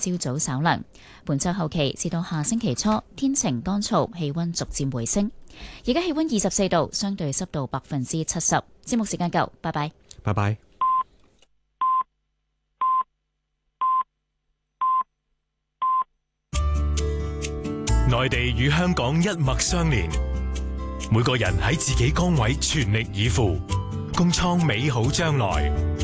朝早稍涼。本週後期至到下星期初，天晴乾燥，氣溫逐漸回升。而家氣溫24度，相對濕度70%。節目時間夠，拜拜。 拜拜。 內地與香港一脈相連，每個人喺自己崗位全力以赴，共創美好將來。